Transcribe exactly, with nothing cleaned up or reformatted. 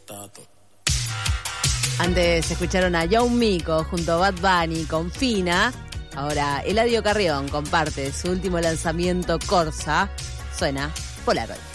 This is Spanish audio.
Antes escucharon a Young Miko junto a Bad Bunny con Fina. Ahora Eladio Carrión comparte su último lanzamiento Corsa. Suena Polaroid.